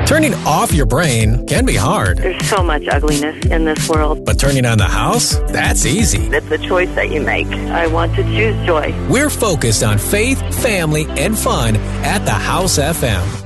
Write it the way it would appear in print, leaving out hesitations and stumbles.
Turning off your brain can be hard. There's so much ugliness in this world. But turning on the house? That's easy. It's a choice that you make. I want to choose joy. We're focused on faith, family, and fun at the House FM.